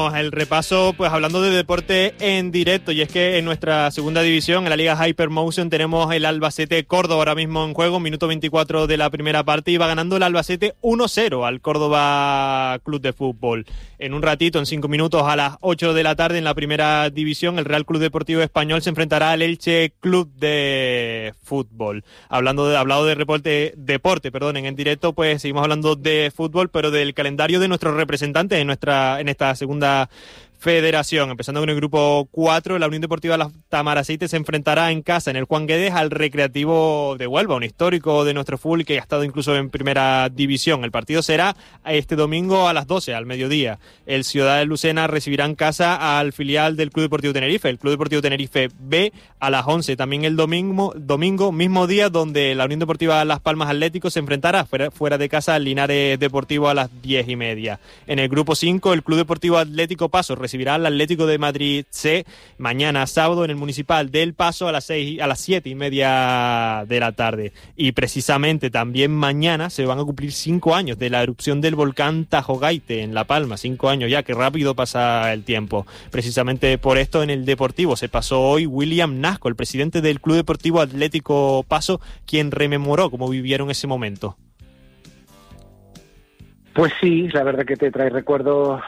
abrimos el repaso pues hablando de deporte en directo, y es que en nuestra segunda división, en la Liga Hypermotion, tenemos el Albacete Córdoba ahora mismo en juego, minuto 24 de la primera parte, y va ganando el Albacete 1-0 al Córdoba Club de Fútbol. En un ratito, en 5 minutos, a las 8 de la tarde, en la primera división, el Real Club Deportivo Español se enfrentará al Elche Club de Fútbol. Hablado de deporte, en directo, pues seguimos hablando de fútbol, pero del calendario de nuestros representantes en esta segunda federación. Empezando con el grupo 4, la Unión Deportiva Las Tamarasites se enfrentará en casa, en el Juan Guedes, al Recreativo de Huelva, un histórico de nuestro fútbol que ha estado incluso en primera división. El partido será este domingo a las 12, al mediodía. El Ciudad de Lucena recibirá en casa al filial del Club Deportivo Tenerife, el Club Deportivo Tenerife B, a las 11. También el domingo, mismo día, donde la Unión Deportiva Las Palmas Atlético se enfrentará fuera de casa al Linares Deportivo a las 10:30. En el grupo 5, el Club Deportivo Atlético Paso recibirá al Atlético de Madrid C mañana sábado en el Municipal del Paso a las 7:30 de la tarde. Y precisamente también mañana se van a cumplir 5 años de la erupción del volcán Tajo Gaite en La Palma. 5 años ya, que rápido pasa el tiempo. Precisamente por esto en el Deportivo se pasó hoy William Nasco, el presidente del Club Deportivo Atlético Paso, quien rememoró cómo vivieron ese momento. Pues sí, la verdad que te trae recuerdos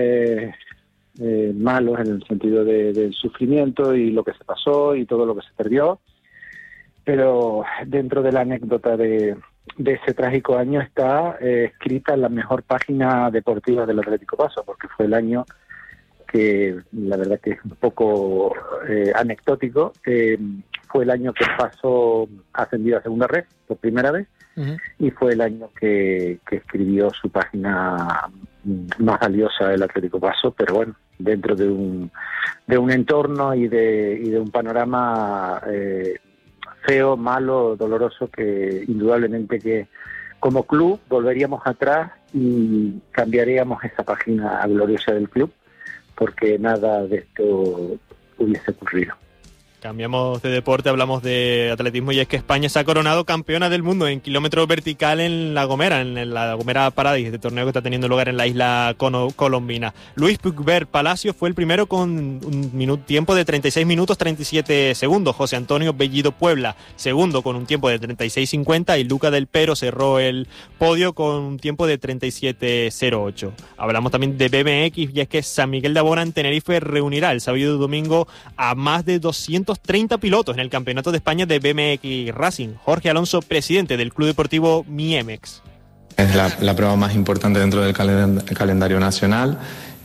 malos en el sentido del sufrimiento y lo que se pasó y todo lo que se perdió, pero dentro de la anécdota de ese trágico año está escrita la mejor página deportiva del Atlético Paso, porque fue el año que la verdad que es un poco anecdótico, fue el año que Paso ascendió a segunda red por primera vez. Uh-huh. Y fue el año que escribió su página más valiosa del Atlético Paso, pero bueno, dentro de un entorno y de un panorama feo, malo, doloroso, que indudablemente que como club volveríamos atrás y cambiaríamos esa página gloriosa del club, porque nada de esto hubiese ocurrido. Cambiamos de deporte, hablamos de atletismo, y es que España se ha coronado campeona del mundo en kilómetro vertical en La Gomera, en la Gomera Paradis, este torneo que está teniendo lugar en la isla colombina. Luis Puigvert Palacio fue el primero con un tiempo de 36 minutos 37 segundos. José Antonio Bellido Puebla, segundo con un tiempo de 36.50, y Luca del Pero cerró el podio con un tiempo de 37.08. Hablamos también de BMX, y es que San Miguel de Abona en Tenerife reunirá el sábado y domingo a más de 230 pilotos en el Campeonato de España de BMX Racing. Jorge Alonso, presidente del Club Deportivo Miemex. Es la prueba más importante dentro del calendario nacional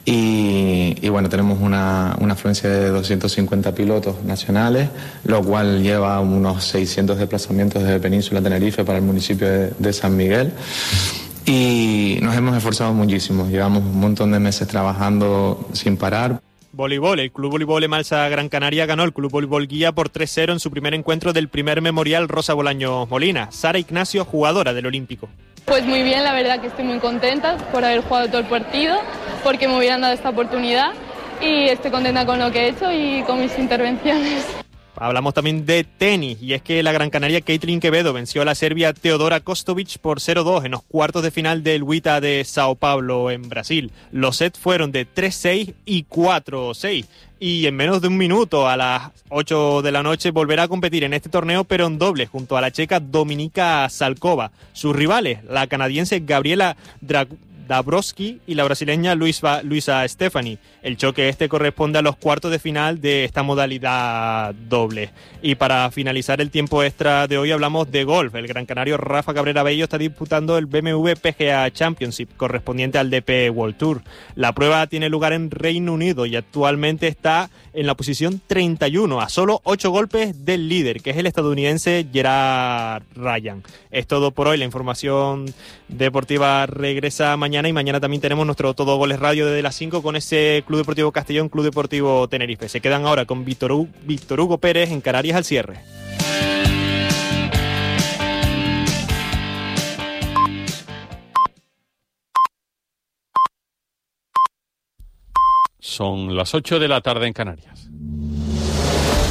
y bueno, tenemos una afluencia de 250 pilotos nacionales, lo cual lleva unos 600 desplazamientos desde Península a Tenerife para el municipio de San Miguel. Y nos hemos esforzado muchísimo, llevamos un montón de meses trabajando sin parar. Voleibol, el Club Voleibol Emalsa Gran Canaria ganó el Club Voleibol Guía por 3-0 en su primer encuentro del primer memorial Rosa Bolaños Molina. Sara Ignacio, jugadora del Olímpico. Pues muy bien, la verdad que estoy muy contenta por haber jugado todo el partido, porque me hubieran dado esta oportunidad, y estoy contenta con lo que he hecho y con mis intervenciones. Hablamos también de tenis, y es que la Gran Canaria Caitlin Quevedo venció a la serbia Teodora Kostovic por 0-2 en los cuartos de final del WTA de Sao Paulo en Brasil. Los sets fueron de 3-6 y 4-6. Y en menos de un minuto, a las 8 de la noche, volverá a competir en este torneo, pero en dobles, junto a la checa Dominika Salkova. Sus rivales, la canadiense Gabriela Dabrowski y la brasileña Luisa Stefani. El choque corresponde a los cuartos de final de esta modalidad doble. Y para finalizar el tiempo extra de hoy hablamos de golf. El gran canario Rafa Cabrera Bello está disputando el BMW PGA Championship correspondiente al DP World Tour. La prueba tiene lugar en Reino Unido y actualmente está en la posición 31, a solo 8 golpes del líder, que es el estadounidense Gerard Ryan. Es todo por hoy. La información deportiva regresa mañana, y mañana también tenemos nuestro Todo Goles Radio desde las 5 con ese Club Deportivo Castellón, Club Deportivo Tenerife. Se quedan ahora con Víctor Hugo Pérez en Canarias al cierre. Son las 8 de la tarde en Canarias.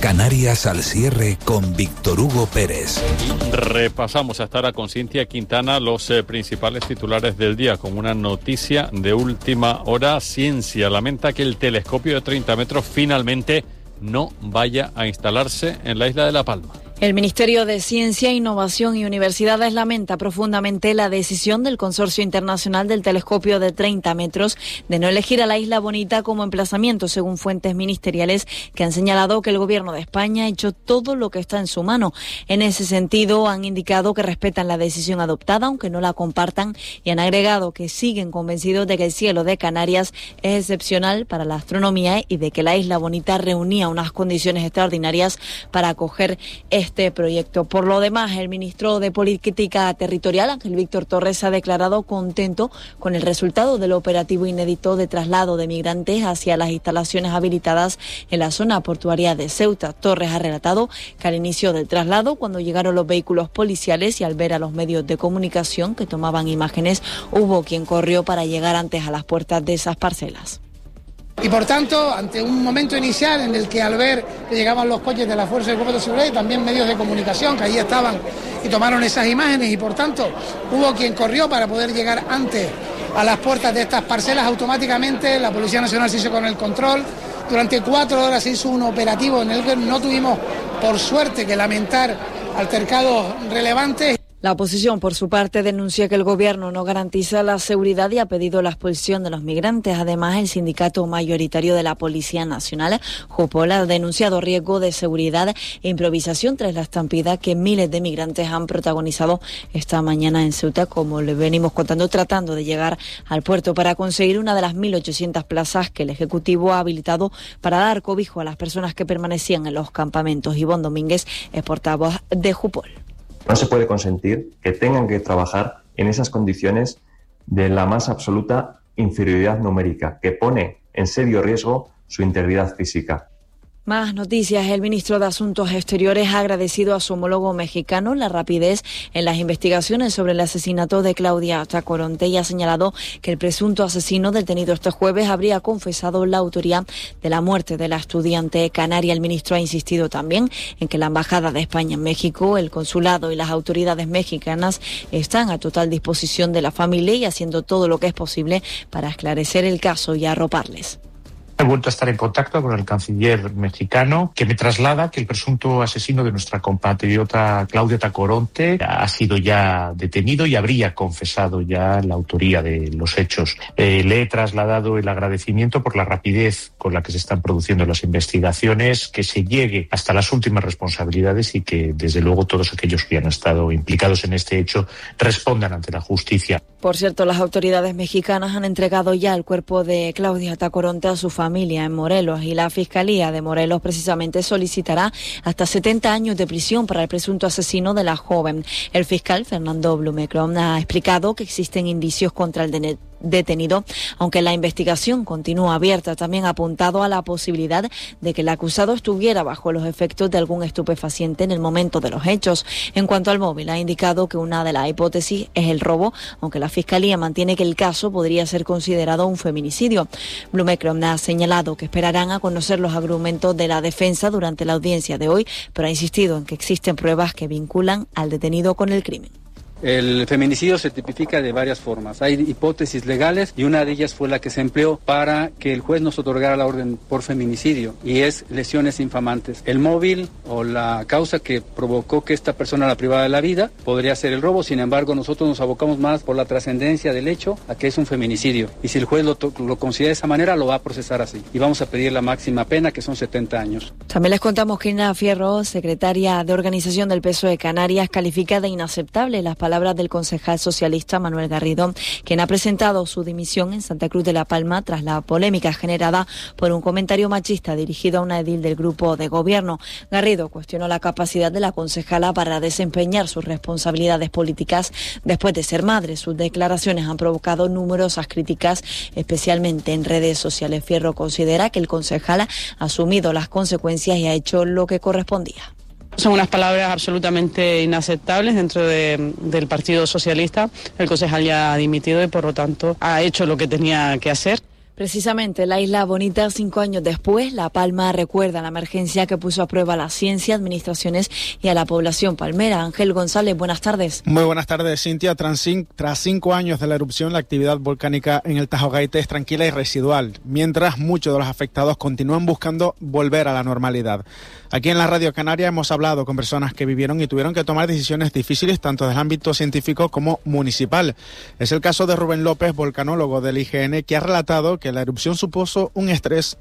Canarias al cierre con Víctor Hugo Pérez. Repasamos hasta ahora con Cintia Quintana los principales titulares del día con una noticia de última hora. Ciencia lamenta que el telescopio de 30 metros finalmente no vaya a instalarse en la isla de La Palma. El Ministerio de Ciencia, Innovación y Universidades lamenta profundamente la decisión del Consorcio Internacional del Telescopio de 30 metros de no elegir a la Isla Bonita como emplazamiento, según fuentes ministeriales que han señalado que el Gobierno de España ha hecho todo lo que está en su mano. En ese sentido, han indicado que respetan la decisión adoptada, aunque no la compartan, y han agregado que siguen convencidos de que el cielo de Canarias es excepcional para la astronomía y de que la Isla Bonita reunía unas condiciones extraordinarias para acoger este proyecto. Por lo demás, el ministro de Política Territorial, Ángel Víctor Torres, ha declarado contento con el resultado del operativo inédito de traslado de migrantes hacia las instalaciones habilitadas en la zona portuaria de Ceuta. Torres ha relatado que al inicio del traslado, cuando llegaron los vehículos policiales y al ver a los medios de comunicación que tomaban imágenes, hubo quien corrió para llegar antes a las puertas de esas parcelas. Y por tanto, ante un momento inicial en el que al ver que llegaban los coches de la Fuerza de Cuerpos de Seguridad y también medios de comunicación que allí estaban y tomaron esas imágenes, y por tanto hubo quien corrió para poder llegar antes a las puertas de estas parcelas, automáticamente la Policía Nacional se hizo con el control. Durante 4 horas se hizo un operativo en el que no tuvimos, por suerte, que lamentar altercados relevantes. La oposición, por su parte, denuncia que el Gobierno no garantiza la seguridad y ha pedido la expulsión de los migrantes. Además, el sindicato mayoritario de la Policía Nacional, JUPOL, ha denunciado riesgo de seguridad e improvisación tras la estampida que miles de migrantes han protagonizado esta mañana en Ceuta, como le venimos contando, tratando de llegar al puerto para conseguir una de las 1.800 plazas que el Ejecutivo ha habilitado para dar cobijo a las personas que permanecían en los campamentos. Ivonne Domínguez es portavoz de JUPOL. No se puede consentir que tengan que trabajar en esas condiciones de la más absoluta inferioridad numérica, que pone en serio riesgo su integridad física. Más noticias. El ministro de Asuntos Exteriores ha agradecido a su homólogo mexicano la rapidez en las investigaciones sobre el asesinato de Claudia Tacoronte y ha señalado que el presunto asesino detenido este jueves habría confesado la autoría de la muerte de la estudiante canaria. El ministro ha insistido también en que la Embajada de España en México, el consulado y las autoridades mexicanas están a total disposición de la familia y haciendo todo lo que es posible para esclarecer el caso y arroparles. He vuelto a estar en contacto con el canciller mexicano, que me traslada que el presunto asesino de nuestra compatriota Claudia Tacoronte ha sido ya detenido y habría confesado ya la autoría de los hechos. Le he trasladado el agradecimiento por la rapidez con la que se están produciendo las investigaciones, que se llegue hasta las últimas responsabilidades y que, desde luego, todos aquellos que han estado implicados en este hecho respondan ante la justicia. Por cierto, las autoridades mexicanas han entregado ya el cuerpo de Claudia Tacoronte a su familia en Morelos y la Fiscalía de Morelos precisamente solicitará hasta 70 años de prisión para el presunto asesino de la joven. El fiscal Fernando Blumecrom ha explicado que existen indicios contra el detenido, aunque la investigación continúa abierta. También ha apuntado a la posibilidad de que el acusado estuviera bajo los efectos de algún estupefaciente en el momento de los hechos. En cuanto al móvil, ha indicado que una de las hipótesis es el robo, aunque la Fiscalía mantiene que el caso podría ser considerado un feminicidio. Blumecrom ha señalado que esperarán a conocer los argumentos de la defensa durante la audiencia de hoy, pero ha insistido en que existen pruebas que vinculan al detenido con el crimen. El feminicidio se tipifica de varias formas. Hay hipótesis legales y una de ellas fue la que se empleó para que el juez nos otorgara la orden por feminicidio, y es lesiones infamantes. El móvil o la causa que provocó que esta persona la privara de la vida podría ser el robo. Sin embargo, nosotros nos abocamos más por la trascendencia del hecho a que es un feminicidio, y si el juez lo considera de esa manera, lo va a procesar así, y vamos a pedir la máxima pena, que son 70 años. También les contamos que Ina Fierro, secretaria de Organización del PSOE de Canarias, califica de inaceptable las palabras del concejal socialista Manuel Garrido, quien ha presentado su dimisión en Santa Cruz de la Palma tras la polémica generada por un comentario machista dirigido a una edil del grupo de gobierno. Garrido cuestionó la capacidad de la concejala para desempeñar sus responsabilidades políticas después de ser madre. Sus declaraciones han provocado numerosas críticas, especialmente en redes sociales. Fierro considera que el concejal ha asumido las consecuencias y ha hecho lo que correspondía. Son unas palabras absolutamente inaceptables dentro del Partido Socialista. El concejal ya ha dimitido y, por lo tanto, ha hecho lo que tenía que hacer. Precisamente la Isla Bonita, 5 años después, La Palma recuerda la emergencia que puso a prueba la ciencia, administraciones y a la población palmera. Ángel González, buenas tardes. Muy buenas tardes, Cintia. Tras 5 años de la erupción, la actividad volcánica en el Tajo Gaite es tranquila y residual, mientras muchos de los afectados continúan buscando volver a la normalidad. Aquí en la Radio Canaria hemos hablado con personas que vivieron y tuvieron que tomar decisiones difíciles tanto del ámbito científico como municipal. Es el caso de Rubén López, volcanólogo del IGN, que ha relatado que la erupción supuso un estrés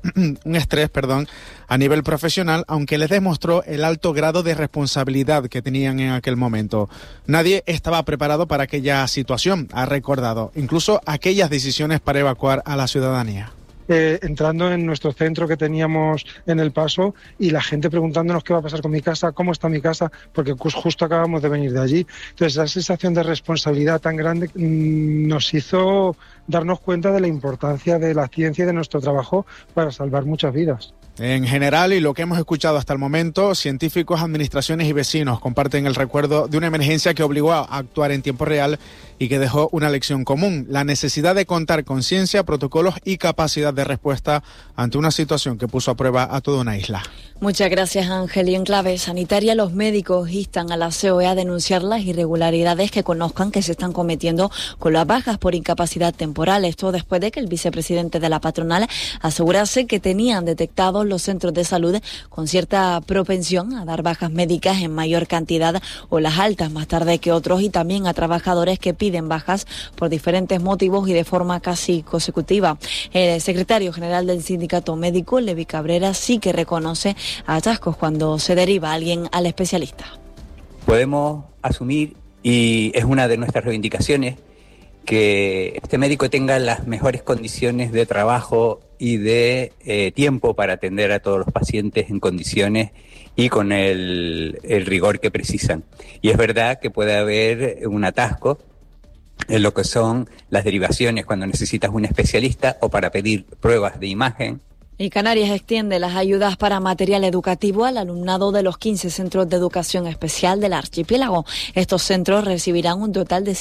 a nivel profesional, aunque les demostró el alto grado de responsabilidad que tenían en aquel momento. Nadie estaba preparado para aquella situación, ha recordado, incluso aquellas decisiones para evacuar a la ciudadanía. Entrando en nuestro centro que teníamos en El Paso y la gente preguntándonos qué va a pasar con mi casa, cómo está mi casa, porque justo acabamos de venir de allí. Entonces, esa sensación de responsabilidad tan grande nos hizo darnos cuenta de la importancia de la ciencia y de nuestro trabajo para salvar muchas vidas. En general, y lo que hemos escuchado hasta el momento, científicos, administraciones y vecinos comparten el recuerdo de una emergencia que obligó a actuar en tiempo real y que dejó una lección común: la necesidad de contar con ciencia, protocolos y capacidad de respuesta ante una situación que puso a prueba a toda una isla. Muchas gracias, Ángel. Y en clave sanitaria, los médicos instan a la COE a denunciar las irregularidades que conozcan que se están cometiendo con las bajas por incapacidad temporal. Esto después de que el vicepresidente de la patronal asegurase que tenían detectados los centros de salud con cierta propensión a dar bajas médicas en mayor cantidad o las altas más tarde que otros, y también a trabajadores que piden bajas por diferentes motivos y de forma casi consecutiva. El secretario general del sindicato médico, Levi Cabrera, sí que reconoce atascos cuando se deriva a alguien al especialista. Podemos asumir, y es una de nuestras reivindicaciones, que este médico tenga las mejores condiciones de trabajo y de tiempo para atender a todos los pacientes en condiciones y con el rigor que precisan. Y es verdad que puede haber un atasco en lo que son las derivaciones cuando necesitas un especialista o para pedir pruebas de imagen. Y Canarias extiende las ayudas para material educativo al alumnado de los 15 centros de educación especial del archipiélago. Estos centros recibirán un total de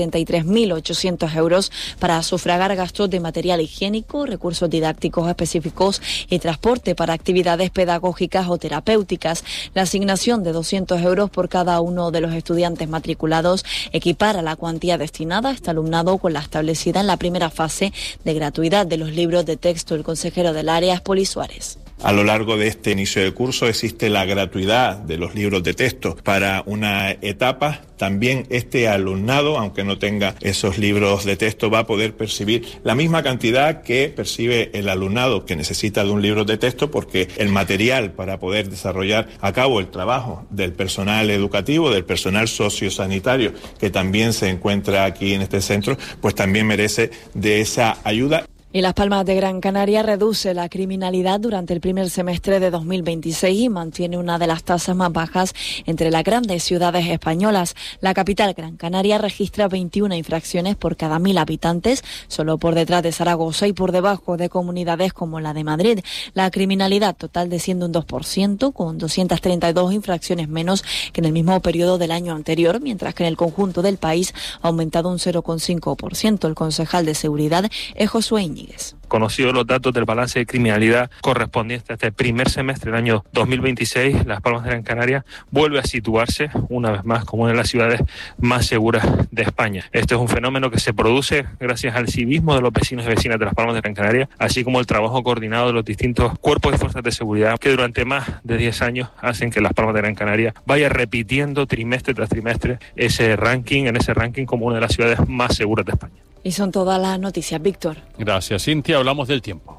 173.800 euros para sufragar gastos de material higiénico, recursos didácticos específicos y transporte para actividades pedagógicas o terapéuticas. La asignación de 200 euros por cada uno de los estudiantes matriculados equipara la cuantía destinada a este alumnado con la establecida en la primera fase de gratuidad de los libros de texto. El consejero del área, Poli Suárez. A lo largo de este inicio de curso existe la gratuidad de los libros de texto para una etapa. También este alumnado, aunque no tenga esos libros de texto, va a poder percibir la misma cantidad que percibe el alumnado que necesita de un libro de texto, porque el material para poder desarrollar a cabo el trabajo del personal educativo, del personal sociosanitario que también se encuentra aquí en este centro, pues también merece de esa ayuda. Y Las Palmas de Gran Canaria reduce la criminalidad durante el primer semestre de 2026 y mantiene una de las tasas más bajas entre las grandes ciudades españolas. La capital, Gran Canaria, registra 21 infracciones por cada 1.000 habitantes, solo por detrás de Zaragoza y por debajo de comunidades como la de Madrid. La criminalidad total desciende un 2%, con 232 infracciones menos que en el mismo periodo del año anterior, mientras que en el conjunto del país ha aumentado un 0,5%. El concejal de Seguridad es Josué Íñiguez. Conocidos los datos del balance de criminalidad correspondiente a este primer semestre del año 2026, Las Palmas de Gran Canaria vuelve a situarse una vez más como una de las ciudades más seguras de España. Este es un fenómeno que se produce gracias al civismo de los vecinos y vecinas de Las Palmas de Gran Canaria, así como el trabajo coordinado de los distintos cuerpos y fuerzas de seguridad que durante más de 10 años hacen que Las Palmas de Gran Canaria vaya repitiendo trimestre tras trimestre en ese ranking como una de las ciudades más seguras de España. Y son todas las noticias, Víctor. Gracias, Cintia. Hablamos del tiempo.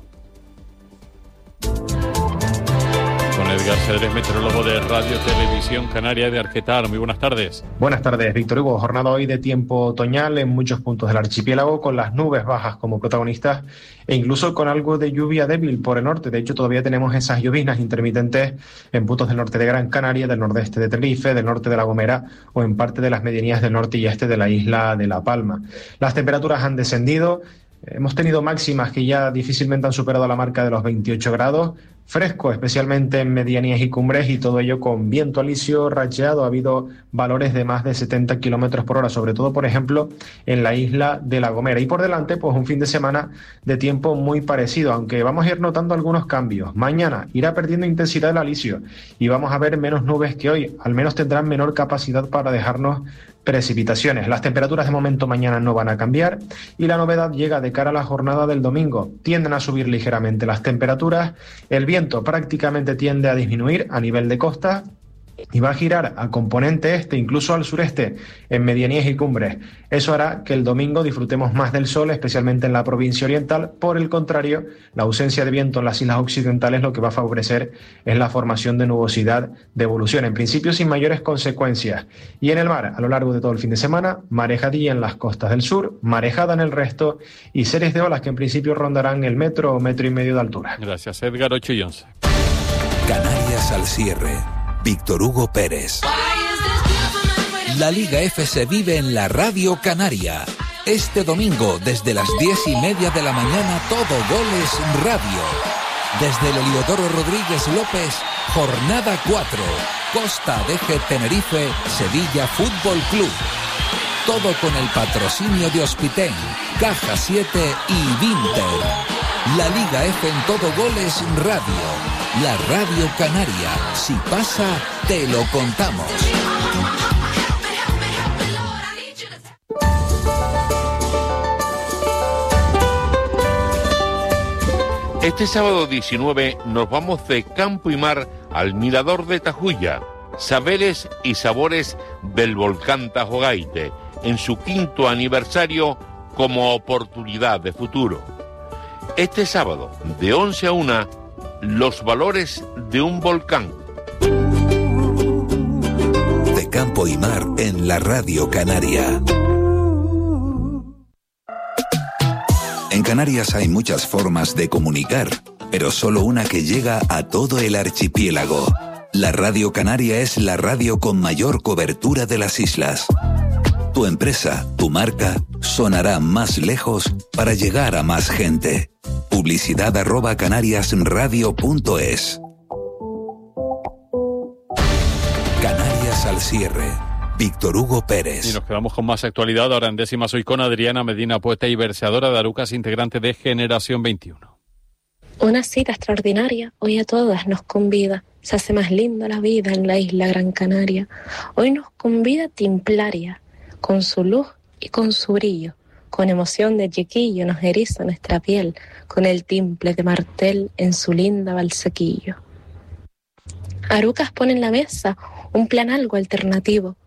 Con Edgar Cedrés, meteorólogo de Radio Televisión Canaria de Arquetar. Muy buenas tardes. Buenas tardes, Víctor Hugo. Jornada hoy de tiempo otoñal en muchos puntos del archipiélago, con las nubes bajas como protagonistas e incluso con algo de lluvia débil por el norte. De hecho, todavía tenemos esas lloviznas intermitentes en puntos del norte de Gran Canaria, del nordeste de Tenerife, del norte de La Gomera o en parte de las medianías del norte y este de la isla de La Palma. Las temperaturas han descendido. Hemos tenido máximas que ya difícilmente han superado la marca de los 28 grados, fresco, especialmente en medianías y cumbres, y todo ello con viento alisio racheado. Ha habido valores de más de 70 kilómetros por hora, sobre todo, por ejemplo, en la isla de La Gomera. Y por delante, pues un fin de semana de tiempo muy parecido, aunque vamos a ir notando algunos cambios. Mañana irá perdiendo intensidad el alisio y vamos a ver menos nubes que hoy, al menos tendrán menor capacidad para dejarnos precipitaciones. Las temperaturas de momento mañana no van a cambiar y la novedad llega de cara a la jornada del domingo. Tienden a subir ligeramente las temperaturas, el viento prácticamente tiende a disminuir a nivel de costa y va a girar a componente este, incluso al sureste, en medianías y cumbres. Eso hará que el domingo disfrutemos más del sol, especialmente en la provincia oriental. Por el contrario, la ausencia de viento en las islas occidentales lo que va a favorecer es la formación de nubosidad de evolución, en principio sin mayores consecuencias. Y en el mar, a lo largo de todo el fin de semana, marejadilla en las costas del sur, marejada en el resto y series de olas que en principio rondarán el metro o metro y medio de altura. Gracias, Edgar. 8:11. Canarias al cierre. Víctor Hugo Pérez. La Liga F se vive en la Radio Canaria. Este domingo, desde las 10:30 de la mañana, todo Goles Radio. Desde el Heliodoro Rodríguez López, jornada 4. Costa Deje Tenerife, Sevilla Fútbol Club. Todo con el patrocinio de Hospitén, Caja 7 y Vinter. La Liga F en todo Goles Radio. La Radio Canaria. Si pasa, te lo contamos. Este sábado 19 nos vamos de campo y mar al Mirador de Tajuya. Saberes y sabores del volcán Tajogaite, en su 5º aniversario como oportunidad de futuro. Este sábado, de 11 a 1, los valores de un volcán. De campo y mar en la Radio Canaria. En Canarias hay muchas formas de comunicar, pero solo una que llega a todo el archipiélago. La Radio Canaria es la radio con mayor cobertura de las islas. Tu empresa, tu marca, sonará más lejos para llegar a más gente. Publicidad @canariasradio.es. Canarias al cierre. Víctor Hugo Pérez. Y nos quedamos con más actualidad ahora en Décimas, hoy con Adriana Medina, poeta y verseadora de Arucas, integrante de Generación 21. Una cita extraordinaria hoy a todas nos convida. Se hace más linda la vida en la isla Gran Canaria. Hoy nos convida Timplaria, con su luz y con su brillo. Con emoción de chiquillo nos eriza nuestra piel, con el timple de martel en su linda valsequillo. Arucas pone en la mesa un plan algo alternativo,